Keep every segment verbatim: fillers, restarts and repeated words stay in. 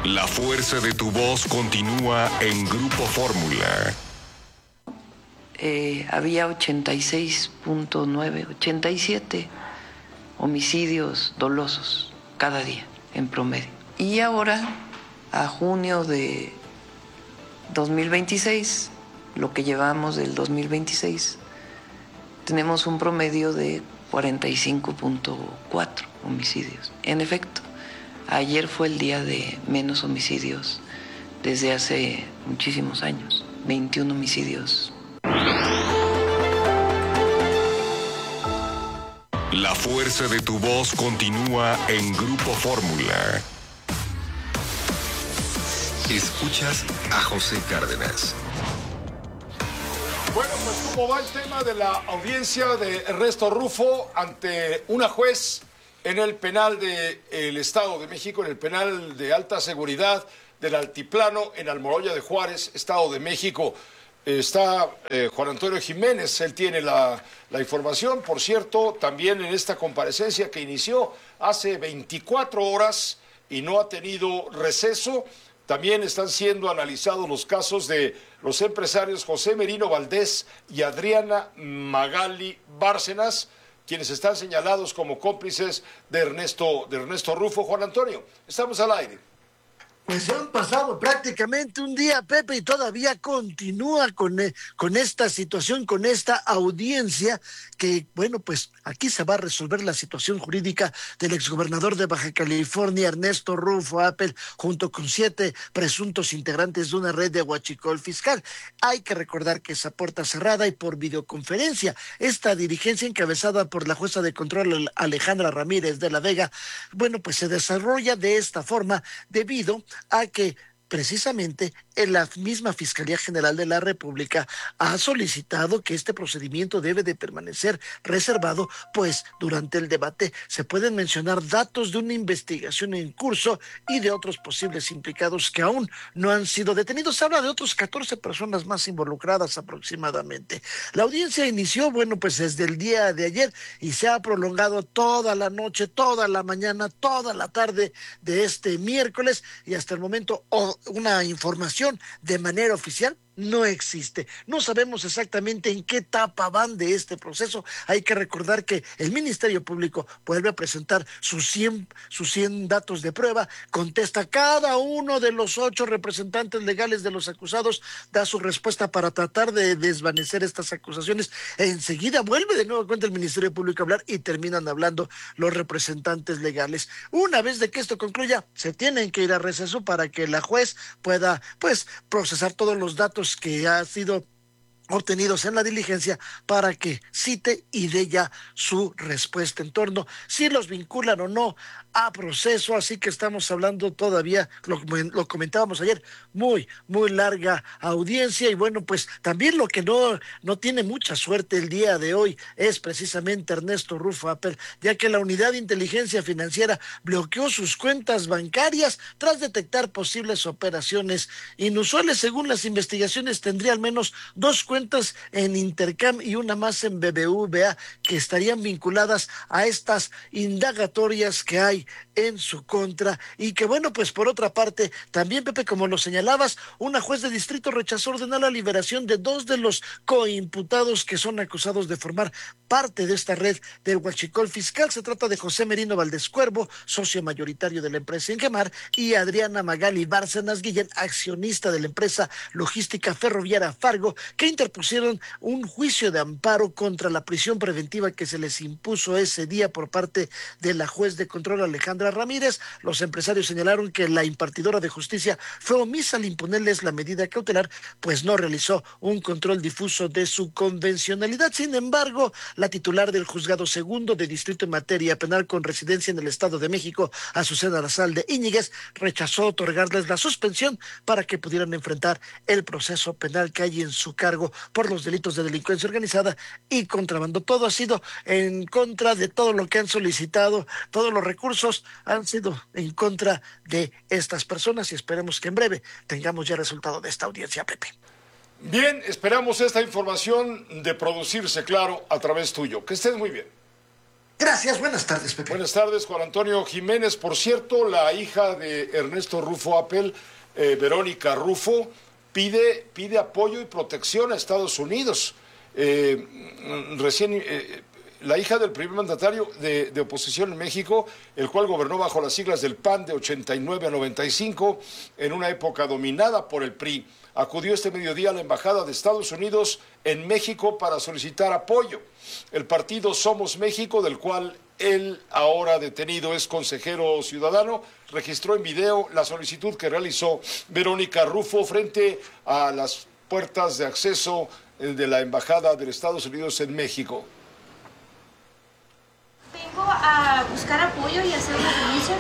La fuerza de tu voz continúa en Grupo Fórmula. Eh, había ochenta y seis punto nueve, ochenta y siete homicidios dolosos cada día en promedio. Y ahora, a junio de dos mil veintiséis, lo que llevamos del dos mil veintiséis, tenemos un promedio de cuarenta y cinco punto cuatro homicidios. En efecto, ayer fue el día de menos homicidios desde hace muchísimos años, veintiún homicidios. La fuerza de tu voz continúa en Grupo Fórmula. Escuchas a José Cárdenas. Bueno, pues ¿cómo va el tema de la audiencia de Ernesto Rufo ante una juez en el penal del Estado de México, en el penal de alta seguridad del Altiplano, en Almoloya de Juárez, Estado de México? Está eh, Juan Antonio Jiménez, él tiene la, la información. Por cierto, también en esta comparecencia que inició hace veinticuatro horas y no ha tenido receso, también están siendo analizados los casos de los empresarios José Merino Valdés y Adriana Magali Bárcenas, quienes están señalados como cómplices de Ernesto, de Ernesto Rufo. Juan Antonio, estamos al aire. Pues se han pasado prácticamente un día, Pepe, y todavía continúa con, con esta situación, con esta audiencia que, bueno, pues aquí se va a resolver la situación jurídica del exgobernador de Baja California, Ernesto Rufo Appel, junto con siete presuntos integrantes de una red de huachicol fiscal. Hay que recordar que es a puerta cerrada y por videoconferencia. Esta dirigencia encabezada por la jueza de control Alejandra Ramírez de la Vega, bueno, pues se desarrolla de esta forma debido a que precisamente en la misma Fiscalía General de la República ha solicitado que este procedimiento debe de permanecer reservado, pues durante el debate se pueden mencionar datos de una investigación en curso y de otros posibles implicados que aún no han sido detenidos. Se habla de otros catorce personas más involucradas aproximadamente. La audiencia inició, bueno, pues desde el día de ayer y se ha prolongado toda la noche, toda la mañana, toda la tarde de este miércoles, y hasta el momento oh, una información de manera oficial no existe. No sabemos exactamente en qué etapa van de este proceso. Hay que recordar que el Ministerio Público vuelve a presentar sus cien, sus cien datos de prueba, contesta cada uno de los ocho representantes legales de los acusados, da su respuesta para tratar de desvanecer estas acusaciones. Enseguida vuelve de nuevo cuenta el Ministerio Público a hablar y terminan hablando los representantes legales. Una vez de que esto concluya, se tienen que ir a receso para que la juez pueda, pues, procesar todos los datos que ha sido obtenidos en la diligencia para que cite y dé ya su respuesta en torno si los vinculan o no a proceso. Así que estamos hablando todavía, lo, lo comentábamos ayer, muy, muy larga audiencia. Y bueno, pues también lo que no, no tiene mucha suerte el día de hoy es precisamente Ernesto Rufo Appel, ya que la Unidad de Inteligencia Financiera bloqueó sus cuentas bancarias tras detectar posibles operaciones inusuales. Según las investigaciones, tendría al menos dos cuentas cuentas en Intercam y una más en B B V A que estarían vinculadas a estas indagatorias que hay en su contra. Y que bueno, pues por otra parte, también, Pepe, como lo señalabas, una juez de distrito rechazó ordenar la liberación de dos de los coimputados que son acusados de formar parte de esta red del huachicol fiscal. Se trata de José Merino Valdés Cuervo, socio mayoritario de la empresa Ingemar, y Adriana Magali Bárcenas Guillén, accionista de la empresa logística ferroviaria Fargo, que interpusieron un juicio de amparo contra la prisión preventiva que se les impuso ese día por parte de la juez de control Alejandra Ramírez. Los empresarios señalaron que la impartidora de justicia fue omisa al imponerles la medida cautelar, pues no realizó un control difuso de su convencionalidad. Sin embargo, la titular del juzgado segundo de distrito en materia penal con residencia en el Estado de México, Azucena Lazalde Íñiguez, rechazó otorgarles la suspensión para que pudieran enfrentar el proceso penal que hay en su cargo por los delitos de delincuencia organizada y contrabando. Todo ha sido en contra de todo lo que han solicitado, todos los recursos han sido en contra de estas personas y esperemos que en breve tengamos ya resultado de esta audiencia, Pepe. Bien, esperamos esta información de producirse, claro, a través tuyo. Que estés muy bien. Gracias, buenas tardes, Pepe. Buenas tardes, Juan Antonio Jiménez. Por cierto, la hija de Ernesto Rufo Appel, eh, Verónica Rufo, pide, pide apoyo y protección a Estados Unidos. Eh, recién... Eh, La hija del primer mandatario de, de oposición en México, el cual gobernó bajo las siglas del P A N de ochenta y nueve a noventa y cinco, en una época dominada por el P R I, acudió este mediodía a la Embajada de Estados Unidos en México para solicitar apoyo. El partido Somos México, del cual él, ahora detenido, es consejero ciudadano, registró en video la solicitud que realizó Verónica Rufo frente a las puertas de acceso de la Embajada de Estados Unidos en México. Vengo a buscar apoyo y hacer unas denuncias.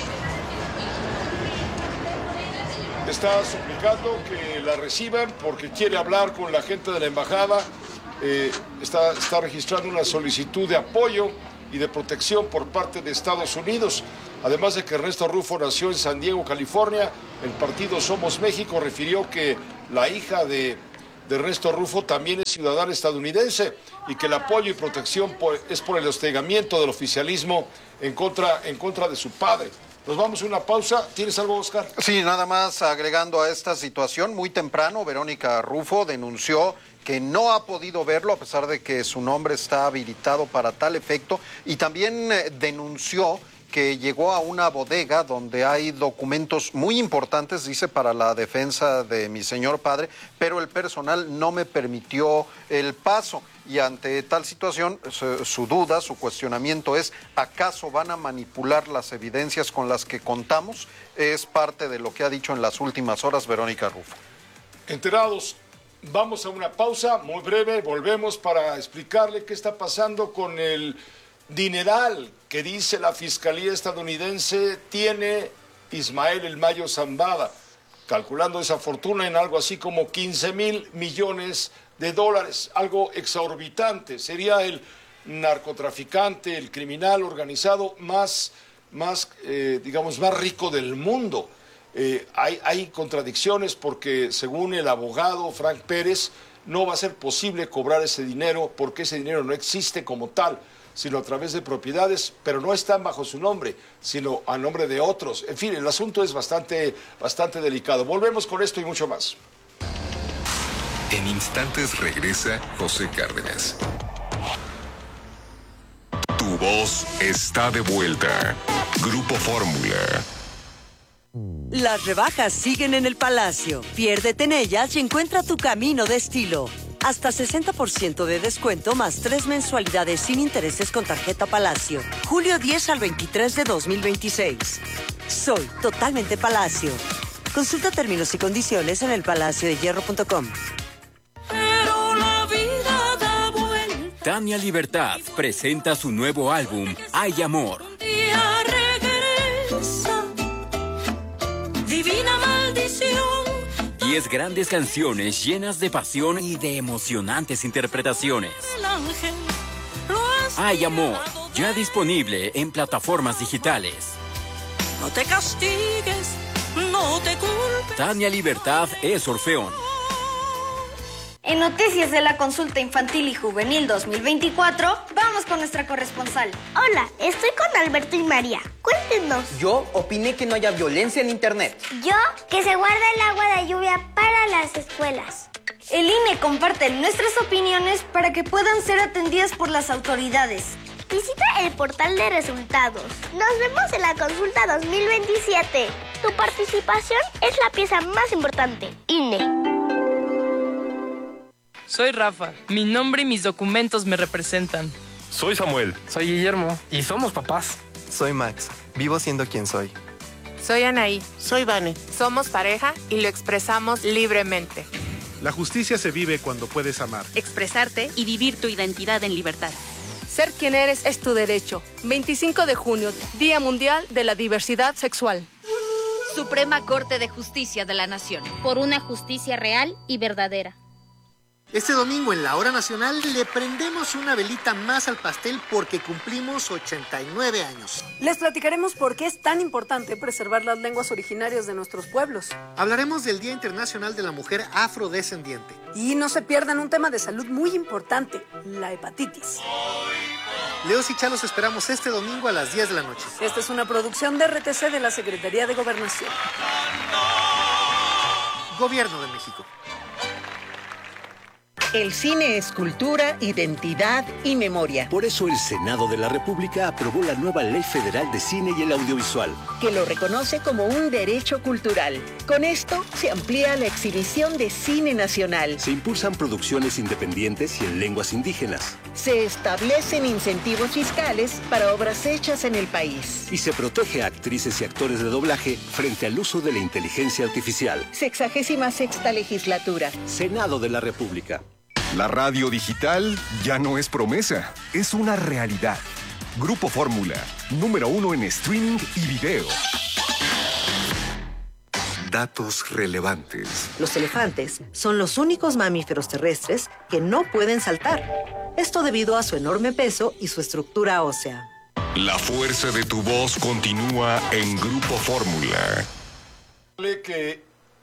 Está suplicando que la reciban porque quiere hablar con la gente de la embajada. Eh, está, está registrando una solicitud de apoyo y de protección por parte de Estados Unidos. Además de que Ernesto Rufo nació en San Diego, California, el partido Somos México refirió que la hija de, de Ernesto Rufo también es ciudadana estadounidense y que el apoyo y protección por, es por el hostigamiento del oficialismo en contra, en contra de su padre. Nos vamos a una pausa. ¿Tienes algo, Oscar? Sí, nada más agregando a esta situación, muy temprano Verónica Rufo denunció que no ha podido verlo a pesar de que su nombre está habilitado para tal efecto, y también eh, denunció que llegó a una bodega donde hay documentos muy importantes, dice, para la defensa de mi señor padre, pero el personal no me permitió el paso. Y ante tal situación, su, su duda, su cuestionamiento es, ¿acaso van a manipular las evidencias con las que contamos? Es parte de lo que ha dicho en las últimas horas Verónica Rufo. Enterados, vamos a una pausa muy breve, volvemos para explicarle qué está pasando con el dineral que dice la Fiscalía estadounidense tiene Ismael El Mayo Zambada, calculando esa fortuna en algo así como quince mil millones de dólares, algo exorbitante. Sería el narcotraficante, el criminal organizado más, más eh, digamos, más rico del mundo. Eh, hay, hay contradicciones porque, según el abogado Frank Pérez, no va a ser posible cobrar ese dinero porque ese dinero no existe como tal, sino a través de propiedades, pero no están bajo su nombre, sino a nombre de otros. En fin, el asunto es bastante, bastante delicado. Volvemos con esto y mucho más. En instantes regresa José Cárdenas. Tu voz está de vuelta. Grupo Fórmula. Las rebajas siguen en el Palacio. Piérdete en ellas y encuentra tu camino de estilo. Hasta sesenta por ciento de descuento más tres mensualidades sin intereses con tarjeta Palacio. Julio diez al veintitrés de dos mil veintiséis. Soy totalmente Palacio. Consulta términos y condiciones en el palacio de hierro punto com. Pero la vida da vuelta. Tania Libertad presenta su nuevo álbum, Hay Amor. Un día regresa, divina maldición. Diez grandes canciones llenas de pasión y de emocionantes interpretaciones. El ángel lo ha Hay Amor, ya disponible en plataformas digitales. No te castigues, no te culpes. Tania Libertad es Orfeón. En noticias de la consulta infantil y juvenil dos mil veinticuatro, vamos con nuestra corresponsal. Hola, estoy con Alberto y María. Cuéntenos. Yo opiné que no haya violencia en internet. Yo, que se guarda el agua de lluvia para las escuelas. El I N E comparte nuestras opiniones para que puedan ser atendidas por las autoridades. Visita el portal de resultados. Nos vemos en la consulta dos mil veintisiete. Tu participación es la pieza más importante. I N E. Soy Rafa. Mi nombre y mis documentos me representan. Soy Samuel. Soy Guillermo. Y somos papás. Soy Max. Vivo siendo quien soy. Soy Anaí. Soy Vane. Somos pareja y lo expresamos libremente. La justicia se vive cuando puedes amar, expresarte y vivir tu identidad en libertad. Ser quien eres es tu derecho. veinticinco de junio, Día Mundial de la Diversidad Sexual. Suprema Corte de Justicia de la Nación. Por una justicia real y verdadera. Este domingo en la Hora Nacional le prendemos una velita más al pastel porque cumplimos ochenta y nueve años. Les platicaremos por qué es tan importante preservar las lenguas originarias de nuestros pueblos. Hablaremos del Día Internacional de la Mujer Afrodescendiente. Y no se pierdan un tema de salud muy importante, la hepatitis. Leos y Chá los esperamos este domingo a las diez de la noche. Esta es una producción de R T C de la Secretaría de Gobernación. Gobierno de México. El cine es cultura, identidad y memoria. Por eso el Senado de la República aprobó la nueva Ley Federal de Cine y el Audiovisual, que lo reconoce como un derecho cultural. Con esto se amplía la exhibición de cine nacional. Se impulsan producciones independientes y en lenguas indígenas. Se establecen incentivos fiscales para obras hechas en el país. Y se protege a actrices y actores de doblaje frente al uso de la inteligencia artificial. Sexagésima sexta legislatura. Senado de la República. La radio digital ya no es promesa, es una realidad. Grupo Fórmula, número uno en streaming y video. Datos relevantes. Los elefantes son los únicos mamíferos terrestres que no pueden saltar. Esto debido a su enorme peso y su estructura ósea. La fuerza de tu voz continúa en Grupo Fórmula. Que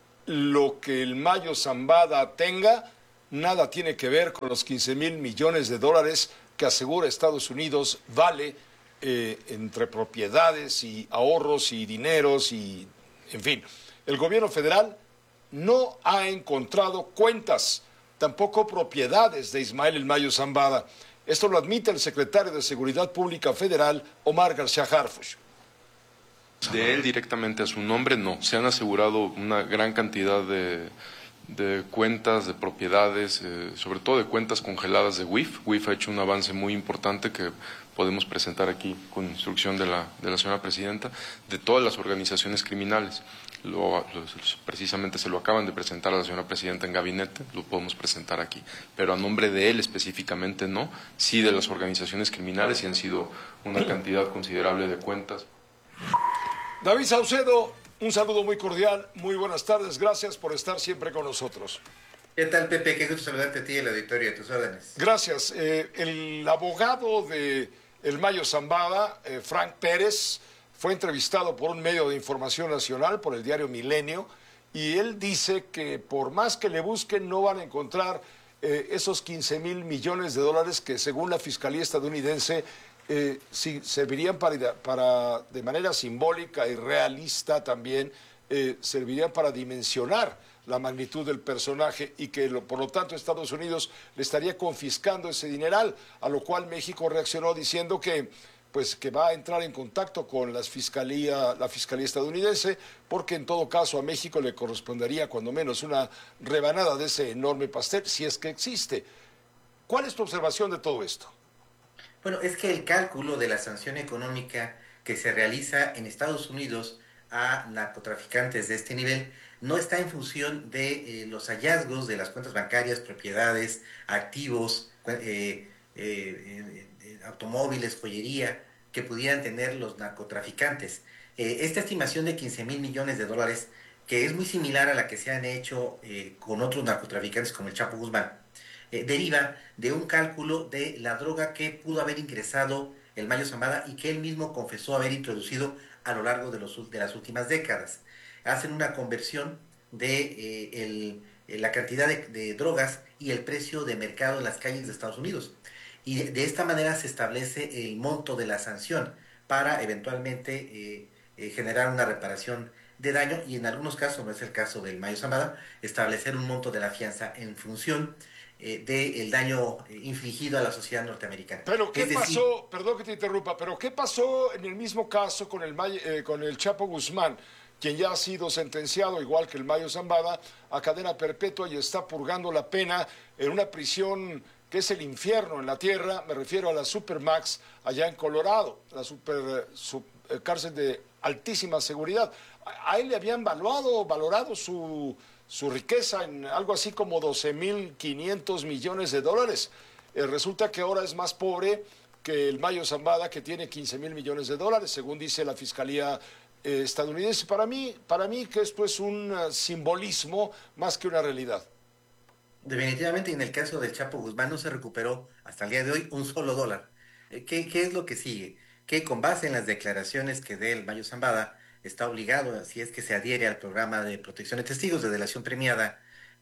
lo que el Mayo Zambada tenga nada tiene que ver con los quince mil millones de dólares que asegura Estados Unidos vale eh, entre propiedades y ahorros y dineros y, en fin. El gobierno federal no ha encontrado cuentas, tampoco propiedades de Ismael El Mayo Zambada. Esto lo admite el secretario de Seguridad Pública Federal, Omar García Harfuch. De él directamente a su nombre, no. Se han asegurado una gran cantidad de... de cuentas, de propiedades, eh, sobre todo de cuentas congeladas de W I F. W I F ha hecho un avance muy importante que podemos presentar aquí con instrucción de la, de la señora presidenta, de todas las organizaciones criminales. Lo, lo, precisamente se lo acaban de presentar a la señora presidenta en gabinete, lo podemos presentar aquí, pero a nombre de él específicamente no, sí de las organizaciones criminales, y han sido una cantidad considerable de cuentas. David Saucedo, un saludo muy cordial, muy buenas tardes, gracias por estar siempre con nosotros. ¿Qué tal, Pepe? Qué gusto saludarte a ti y al auditorio, a tus órdenes. Gracias. Eh, el abogado de El Mayo Zambada, eh, Frank Pérez, fue entrevistado por un medio de información nacional, por el diario Milenio, y él dice que por más que le busquen no van a encontrar eh, esos quince mil millones de dólares que según la Fiscalía estadounidense Eh, sí, servirían para, para, de manera simbólica y realista también, eh, servirían para dimensionar la magnitud del personaje y que lo, por lo tanto Estados Unidos le estaría confiscando ese dineral, a lo cual México reaccionó diciendo que, pues, que va a entrar en contacto con las fiscalía, la Fiscalía estadounidense, porque en todo caso a México le correspondería cuando menos una rebanada de ese enorme pastel, si es que existe. ¿Cuál es tu observación de todo esto? Bueno, es que el cálculo de la sanción económica que se realiza en Estados Unidos a narcotraficantes de este nivel no está en función de eh, los hallazgos de las cuentas bancarias, propiedades, activos, eh, eh, eh, automóviles, joyería que pudieran tener los narcotraficantes. Eh, esta estimación de quince mil millones de dólares, que es muy similar a la que se han hecho eh, con otros narcotraficantes como el Chapo Guzmán, Eh, deriva de un cálculo de la droga que pudo haber ingresado el Mayo Zambada y que él mismo confesó haber introducido a lo largo de, los, de las últimas décadas. Hacen una conversión de eh, el, eh, la cantidad de, de drogas y el precio de mercado en las calles de Estados Unidos. Y de, de esta manera se establece el monto de la sanción para eventualmente eh, eh, generar una reparación de daño y en algunos casos, como es el caso del Mayo Zambada, establecer un monto de la fianza en función Eh, del daño eh, infligido a la sociedad norteamericana. Pero ¿qué es decir, pasó? Perdón que te interrumpa, pero ¿qué pasó en el mismo caso con el, eh, con el Chapo Guzmán, quien ya ha sido sentenciado, igual que el Mayo Zambada, a cadena perpetua y está purgando la pena en una prisión que es el infierno en la tierra? Me refiero a la Supermax allá en Colorado, la super, su, eh, cárcel de altísima seguridad. A, a él le habían valuado, valorado su... su riqueza en algo así como doce mil quinientos millones de dólares. Eh, resulta que ahora es más pobre que el Mayo Zambada, que tiene quince mil millones de dólares, según dice la Fiscalía eh, estadounidense. Para mí, para mí que esto es un uh, simbolismo más que una realidad. Definitivamente, en el caso del Chapo Guzmán no se recuperó hasta el día de hoy un solo dólar. ¿Qué, qué es lo que sigue? Que con base en las declaraciones que dé el Mayo Zambada, está obligado, si es que se adhiere al programa de protección de testigos de delación premiada,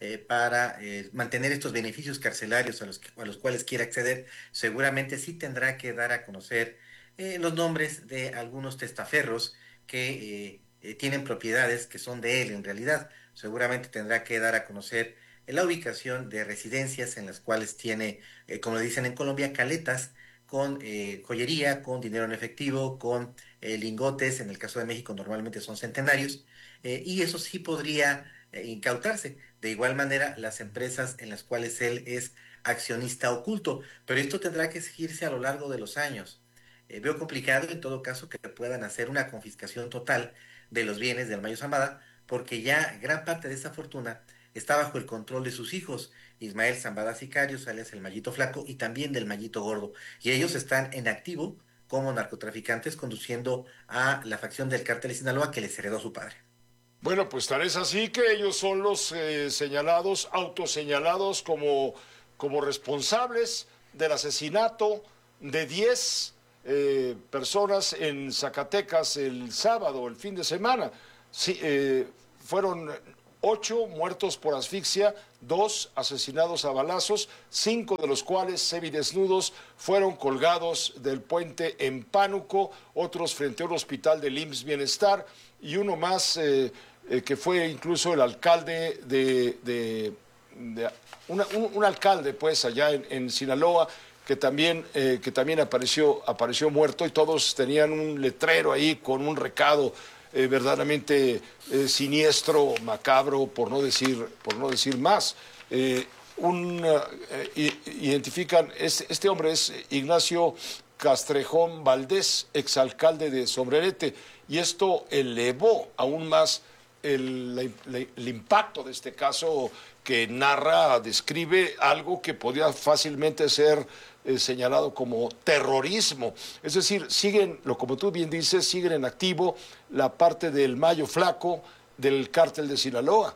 eh, para eh, mantener estos beneficios carcelarios a los, que, a los cuales quiere acceder, seguramente sí tendrá que dar a conocer eh, los nombres de algunos testaferros que eh, eh, tienen propiedades que son de él en realidad. Seguramente tendrá que dar a conocer eh, la ubicación de residencias en las cuales tiene, eh, como dicen en Colombia, caletas con eh, joyería, con dinero en efectivo, con eh, lingotes, en el caso de México normalmente son centenarios, eh, y eso sí podría eh, incautarse. De igual manera, las empresas en las cuales él es accionista oculto, pero esto tendrá que seguirse a lo largo de los años. Eh, veo complicado en todo caso que puedan hacer una confiscación total de los bienes del Mayo Zambada, porque ya gran parte de esa fortuna está bajo el control de sus hijos, Ismael Zambada Sicarios, alias el Mayito Flaco, y también del Mayito Gordo, y ellos están en activo como narcotraficantes conduciendo a la facción del Cártel de Sinaloa que les heredó su padre. Bueno, pues tal es así que ellos son los eh, señalados, autoseñalados como, como responsables del asesinato de diez eh, personas en Zacatecas el sábado, el fin de semana. Sí, eh, fueron ocho muertos por asfixia, dos asesinados a balazos, cinco de los cuales semidesnudos fueron colgados del puente en Pánuco, otros frente a un hospital del I M S S Bienestar y uno más eh, eh, que fue incluso el alcalde de, de, de una, un, un alcalde pues allá en, en Sinaloa que también, eh, que también apareció, apareció muerto y todos tenían un letrero ahí con un recado Eh, verdaderamente eh, siniestro, macabro, por no decir, por no decir más. Eh, un, eh, identifican, este, este hombre es Ignacio Castrejón Valdés, exalcalde de Sombrerete, y esto elevó aún más el, la, la, el impacto de este caso que narra, describe algo que podía fácilmente ser eh, señalado como terrorismo. Es decir, siguen, lo como tú bien dices, siguen en activo la parte del Mayo Flaco del Cártel de Sinaloa.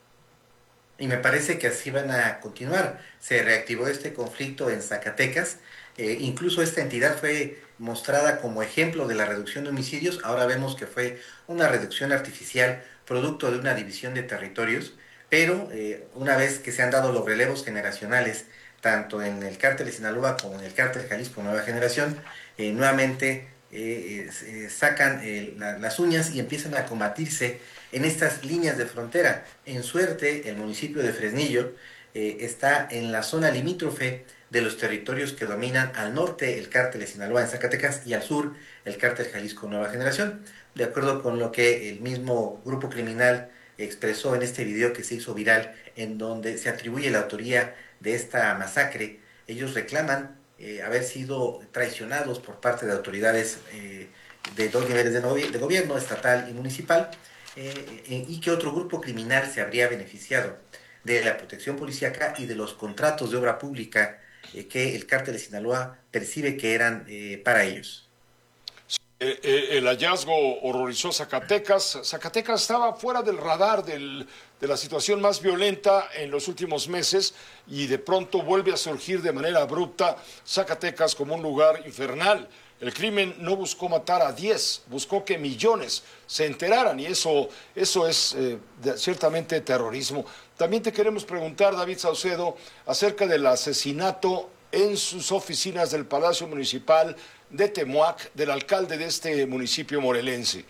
Y me parece que así van a continuar. Se reactivó este conflicto en Zacatecas. Eh, incluso esta entidad fue mostrada como ejemplo de la reducción de homicidios. Ahora vemos que fue una reducción artificial producto de una división de territorios. Pero eh, una vez que se han dado los relevos generacionales, tanto en el Cártel de Sinaloa como en el Cártel Jalisco Nueva Generación, eh, nuevamente eh, eh, sacan eh, la, las uñas y empiezan a combatirse en estas líneas de frontera. En suerte, el municipio de Fresnillo eh, está en la zona limítrofe de los territorios que dominan al norte el Cártel de Sinaloa en Zacatecas y al sur el Cártel Jalisco Nueva Generación. De acuerdo con lo que el mismo grupo criminal expresó en este video que se hizo viral, en donde se atribuye la autoría de esta masacre, ellos reclaman eh, haber sido traicionados por parte de autoridades eh, de dos niveles de, de gobierno, estatal y municipal, eh, eh, y que otro grupo criminal se habría beneficiado de la protección policíaca y de los contratos de obra pública eh, que el Cártel de Sinaloa percibe que eran eh, para ellos. El hallazgo horrorizó Zacatecas. Zacatecas estaba fuera del radar del, de la situación más violenta en los últimos meses y de pronto vuelve a surgir de manera abrupta Zacatecas como un lugar infernal. El crimen no buscó matar a diez, buscó que millones se enteraran y eso, eso es eh, de, ciertamente terrorismo. También te queremos preguntar, David Saucedo, acerca del asesinato en sus oficinas del Palacio Municipal de Temuac, del alcalde de este municipio morelense.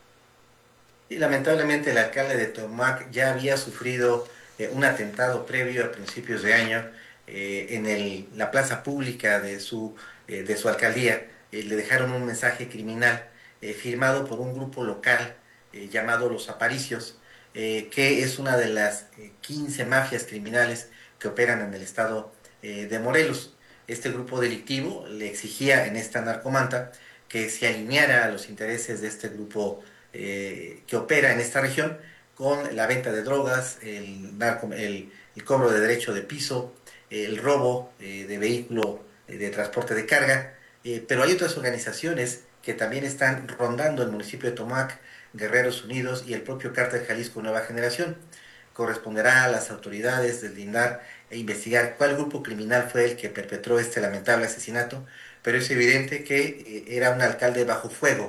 Y lamentablemente el alcalde de Temuac ya había sufrido eh, un atentado previo a principios de año eh, en el, la plaza pública de su, eh, de su alcaldía. Eh, le dejaron un mensaje criminal eh, firmado por un grupo local eh, llamado Los Aparicios, eh, que es una de las eh, quince mafias criminales que operan en el estado eh, de Morelos. Este grupo delictivo le exigía en esta narcomanta que se alineara a los intereses de este grupo eh, que opera en esta región con la venta de drogas, el, narco, el, el cobro de derecho de piso, el robo eh, de vehículo eh, de transporte de carga, eh, pero hay otras organizaciones que también están rondando el municipio de Temuac, Guerreros Unidos y el propio Cártel Jalisco Nueva Generación. Corresponderá a las autoridades deslindar e investigar cuál grupo criminal fue el que perpetró este lamentable asesinato, pero es evidente que eh, era un alcalde bajo fuego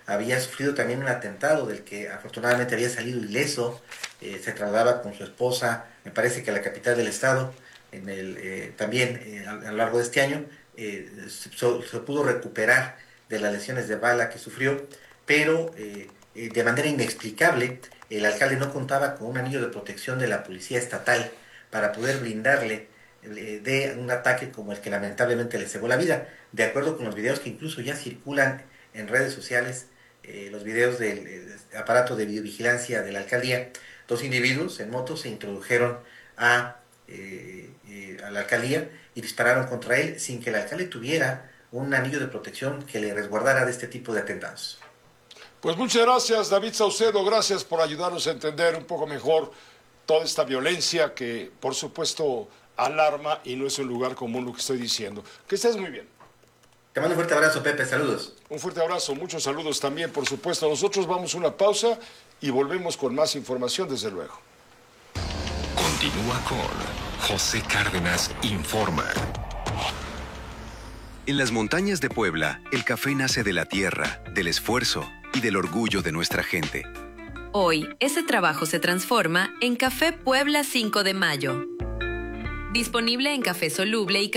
había sufrido también un atentado del que afortunadamente había salido ileso. Eh, se trasladaba con su esposa, me parece que a la capital del estado, en el, eh, también eh, a, a lo largo de este año. Eh, se, se pudo recuperar de las lesiones de bala que sufrió, pero eh, eh, de manera inexplicable el alcalde no contaba con un anillo de protección de la policía estatal para poder brindarle eh, de un ataque como el que lamentablemente le cegó la vida. De acuerdo con los videos que incluso ya circulan en redes sociales, eh, los videos del eh, aparato de videovigilancia de la alcaldía, dos individuos en moto se introdujeron a, eh, eh, a la alcaldía y dispararon contra él sin que el alcalde tuviera un anillo de protección que le resguardara de este tipo de atentados. Pues muchas gracias, David Saucedo, gracias por ayudarnos a entender un poco mejor toda esta violencia que, por supuesto, alarma y no es un lugar común lo que estoy diciendo. Que estés muy bien. Te mando un fuerte abrazo, Pepe, saludos. Un fuerte abrazo, muchos saludos también, por supuesto. Nosotros vamos a una pausa y volvemos con más información, desde luego. Continúa con José Cárdenas Informa. En las montañas de Puebla, el café nace de la tierra, del esfuerzo y del orgullo de nuestra gente. Hoy, ese trabajo se transforma en Café Puebla cinco de mayo. Disponible en café soluble y